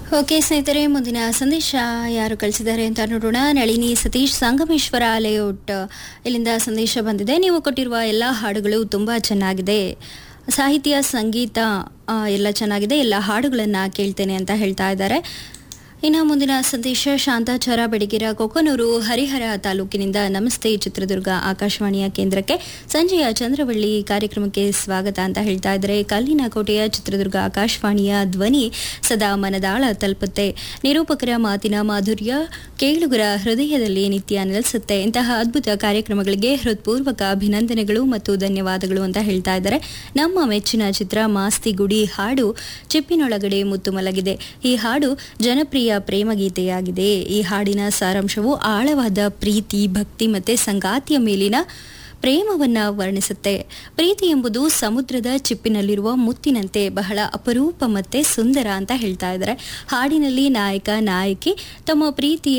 Okay ಸ್ನೇಹಿತರೆ, ಮುಂದಿನ ಸಂದೇಶ ಯಾರು ಕಳಿಸಿದ್ದಾರೆ ಅಂತ ನೋಡೋಣ. ನಳಿನಿ ಸತೀಶ್, ಸಂಗಮೇಶ್ವರ ಲೇಔಟ್ ಇಲ್ಲಿಂದ ಸಂದೇಶ ಬಂದಿದೆ. ನೀವು ಕೊಟ್ಟಿರುವ ಎಲ್ಲ ಹಾಡುಗಳು ತುಂಬ ಚೆನ್ನಾಗಿದೆ, ಸಾಹಿತ್ಯ ಸಂಗೀತ ಎಲ್ಲ ಚೆನ್ನಾಗಿದೆ, ಎಲ್ಲ ಹಾಡುಗಳನ್ನು ಕೇಳ್ತೇನೆ ಅಂತ ಹೇಳ್ತಾ ಇದ್ದಾರೆ. ಇನ್ನು ಮುಂದಿನ ಸಂದೇಶ ಶಾಂತಾಚಾರ ಬೆಡಗಿರ, ಕೊಕ್ಕನೂರು, ಹರಿಹರ ತಾಲೂಕಿನಿಂದ ನಮಸ್ತೆ ಚಿತ್ರದುರ್ಗ ಆಕಾಶವಾಣಿಯ ಕೇಂದ್ರಕ್ಕೆ ಸಂಜೆಯ ಚಂದ್ರವಳ್ಳಿ ಕಾರ್ಯಕ್ರಮಕ್ಕೆ ಸ್ವಾಗತ ಅಂತ ಹೇಳ್ತಾ ಇದ್ದಾರೆ. ಕಲ್ಲಿನ ಕೋಟೆಯ ಚಿತ್ರದುರ್ಗ ಆಕಾಶವಾಣಿಯ ಧ್ವನಿ ಸದಾ ಮನದಾಳ ತಲುಪುತ್ತೆ, ನಿರೂಪಕರ ಮಾತಿನ ಮಾಧುರ್ಯ ಕೇಳುಗರ ಹೃದಯದಲ್ಲಿ ನಿತ್ಯ ನೆಲೆಸುತ್ತೆ. ಇಂತಹ ಅದ್ಭುತ ಕಾರ್ಯಕ್ರಮಗಳಿಗೆ ಹೃತ್ಪೂರ್ವಕ ಅಭಿನಂದನೆಗಳು ಮತ್ತು ಧನ್ಯವಾದಗಳು ಅಂತ ಹೇಳ್ತಾ ಇದ್ದಾರೆ. ನಮ್ಮ ಮೆಚ್ಚಿನ ಚಿತ್ರ ಮಾಸ್ತಿಗುಡಿ, ಹಾಡು ಚಿಪ್ಪಿನೊಳಗಡೆ ಮುತ್ತು ಮಲಗಿದೆ. ಈ ಹಾಡು ಜನಪ್ರಿಯ ಪ್ರೇಮಗೀತೆಯಾಗಿದೆ. ಈ ಹಾಡಿನ ಸಾರಾಂಶವು ಆಳವಾದ ಪ್ರೀತಿ, ಭಕ್ತಿ ಮತ್ತೆ ಸಂಗಾತಿಯ ಮೇಲಿನ ಪ್ರೇಮವನ್ನ ವರ್ಣಿಸುತ್ತೆ. ಪ್ರೀತಿ ಎಂಬುದು ಸಮುದ್ರದ ಚಿಪ್ಪಿನಲ್ಲಿರುವ ಮುತ್ತಿನಂತೆ ಬಹಳ ಅಪರೂಪ ಮತ್ತೆ ಸುಂದರ ಅಂತ ಹೇಳ್ತಾ ಇದ್ದಾರೆ. ಹಾಡಿನಲ್ಲಿ ನಾಯಕ ನಾಯಕಿ ತಮ್ಮ ಪ್ರೀತಿಯ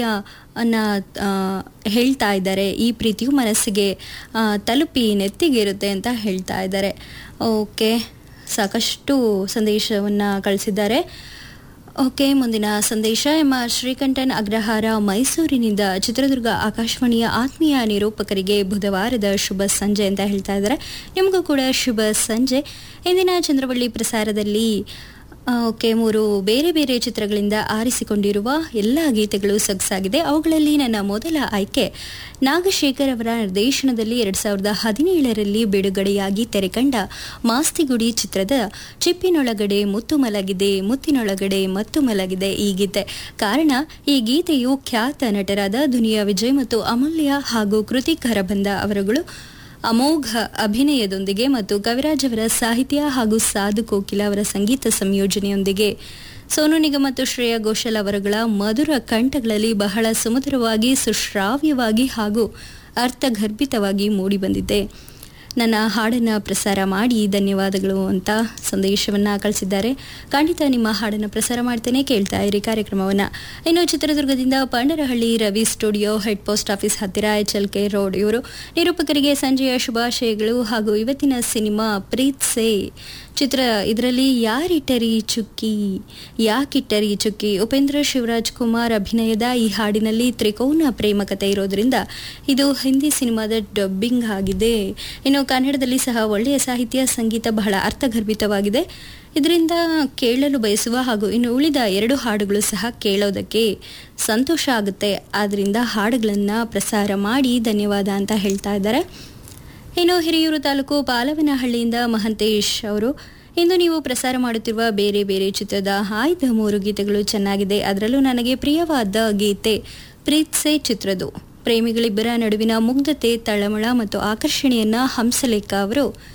ಹೇಳ್ತಾ ಇದ್ದಾರೆ. ಈ ಪ್ರೀತಿಯು ಮನಸ್ಸಿಗೆ ತಲುಪಿ ನೆತ್ತಿಗಿರುತ್ತೆ ಅಂತ ಹೇಳ್ತಾ ಇದ್ದಾರೆ. ಓಕೆ, ಸಾಕಷ್ಟು ಸಂದೇಶವನ್ನು ಕಳಿಸಿದ್ದಾರೆ. ಓಕೆ, ಮುಂದಿನ ಸಂದೇಶ ಶ್ರೀಕಂಠನ್ ಅಗ್ರಹಾರ, ಮೈಸೂರಿನಿಂದ ಚಿತ್ರದುರ್ಗ ಆಕಾಶವಾಣಿಯ ಆತ್ಮೀಯ ನಿರೂಪಕರಿಗೆ ಬುಧವಾರದ ಶುಭ ಸಂಜೆ ಅಂತ ಹೇಳ್ತಾ ಇದ್ದಾರೆ. ನಿಮಗೂ ಕೂಡ ಶುಭ ಸಂಜೆ. ಇಂದಿನ ಚಂದ್ರವಳ್ಳಿ ಪ್ರಸಾರದಲ್ಲಿ ಓಕೆ 3 ಬೇರೆ ಬೇರೆ ಚಿತ್ರಗಳಿಂದ ಆರಿಸಿಕೊಂಡಿರುವ ಎಲ್ಲ ಗೀತೆಗಳು ಸೊಗಸಾಗಿದೆ. ಅವುಗಳಲ್ಲಿ ನನ್ನ ಮೊದಲ ಆಯ್ಕೆ ನಾಗಶೇಖರ್ ಅವರ ನಿರ್ದೇಶನದಲ್ಲಿ 2017ರಲ್ಲಿ ಬಿಡುಗಡೆಯಾಗಿ ತೆರೆಕಂಡ ಮಾಸ್ತಿಗುಡಿ ಚಿತ್ರದ ಚಿಪ್ಪಿನೊಳಗಡೆ ಮುತ್ತು ಮಲಗಿದೆ, ಮುತ್ತಿನೊಳಗಡೆ ಮತ್ತು ಮಲಗಿದೆ ಈ ಗೀತೆ. ಕಾರಣ, ಈ ಗೀತೆಯು ಖ್ಯಾತ ನಟರಾದ ದುನಿಯಾ ವಿಜಯ್ ಮತ್ತು ಅಮೂಲ್ಯ ಹಾಗೂ ಕೃತಿಕ್ ಹರಬಂದ ಅವರುಗಳು ಅಮೋಘ ಅಭಿನಯದೊಂದಿಗೆ ಮತ್ತು ಕವಿರಾಜ್ ಅವರ ಸಾಹಿತ್ಯ ಹಾಗೂ ಸಾಧು ಕೋಕಿಲ ಅವರ ಸಂಗೀತ ಸಂಯೋಜನೆಯೊಂದಿಗೆ ಸೋನು ನಿಗಮ್ ಮತ್ತು ಶ್ರೇಯಾ ಘೋಷಾಲ್ ಅವರುಗಳ ಮಧುರ ಕಂಠಗಳಲ್ಲಿ ಬಹಳ ಸುಮಧುರವಾಗಿ, ಸುಶ್ರಾವ್ಯವಾಗಿ ಹಾಗೂ ಅರ್ಥಗರ್ಭಿತವಾಗಿ ಮೂಡಿಬಂದಿದೆ. ನನ್ನ ಹಾಡನ್ನು ಪ್ರಸಾರ ಮಾಡಿ ಧನ್ಯವಾದಗಳು ಅಂತ ಸಂದೇಶವನ್ನು ಕಳಿಸಿದ್ದಾರೆ. ಖಂಡಿತ ನಿಮ್ಮ ಹಾಡನ್ನು ಪ್ರಸಾರ ಮಾಡ್ತೇನೆ, ಕೇಳ್ತಾ ಇರಿ ಕಾರ್ಯಕ್ರಮವನ್ನು. ಇನ್ನು ಚಿತ್ರದುರ್ಗದಿಂದ Pandarahalli Ravi studio, head post office ಹತ್ತಿರ, HLK ರೋಡ್ ಇವರು ನಿರೂಪಕರಿಗೆ ಸಂಜೆಯ ಶುಭಾಶಯಗಳು. ಹಾಗೂ ಇವತ್ತಿನ ಸಿನಿಮಾ ಪ್ರೀತ್ ಸೇ ಚಿತ್ರ, ಇದರಲ್ಲಿ ಯಾರಿಟ್ಟರಿ ಚುಕ್ಕಿ ಯಾಕಿಟ್ಟರಿ ಚುಕ್ಕಿ, ಉಪೇಂದ್ರ ಶಿವರಾಜ್ ಕುಮಾರ್ ಅಭಿನಯದ ಈ ಹಾಡಿನಲ್ಲಿ ತ್ರಿಕೋನ ಪ್ರೇಮ ಕಥೆ ಇರೋದ್ರಿಂದ ಇದು ಹಿಂದಿ ಸಿನಿಮಾದ ಡಬ್ಬಿಂಗ್ ಆಗಿದೆ. ಇನ್ನು ಕನ್ನಡದಲ್ಲಿ ಸಹ ಒಳ್ಳೆಯ ಸಾಹಿತ್ಯ ಸಂಗೀತ ಬಹಳ ಅರ್ಥಗರ್ಭಿತವಾಗಿದೆ. ಇದರಿಂದ ಕೇಳಲು ಬಯಸುವ ಹಾಗೂ ಇನ್ನು ಉಳಿದ 2 ಹಾಡುಗಳು ಸಹ ಕೇಳೋದಕ್ಕೆ ಸಂತೋಷ ಆಗುತ್ತೆ. ಆದ್ದರಿಂದ ಹಾಡುಗಳನ್ನು ಪ್ರಸಾರ ಮಾಡಿ ಧನ್ಯವಾದ ಅಂತ ಹೇಳ್ತಾ ಇದ್ದಾರೆ. ಇನ್ನು ಹಿರಿಯೂರು ತಾಲೂಕು ಪಾಲವನಹಳ್ಳಿಯಿಂದ ಮಹಂತೇಶ್ ಅವರು, ಇಂದು ನೀವು ಪ್ರಸಾರ ಮಾಡುತ್ತಿರುವ ಬೇರೆ ಬೇರೆ ಚಿತ್ರದ ಆಯ್ದ 3 ಗೀತೆಗಳು ಚೆನ್ನಾಗಿದೆ. ಅದರಲ್ಲೂ ನನಗೆ ಪ್ರಿಯವಾದ ಗೀತೆ ಪ್ರೀತ್ ಸೇ ಚಿತ್ರದ್ದು. ಪ್ರೇಮಿಗಳಿಬ್ಬರ ನಡುವಿನ ಮುಗ್ಧತೆ, ತಳಮಳ ಮತ್ತು ಆಕರ್ಷಣೆಯನ್ನ ಹಂಸಲೇಖ ಅವರು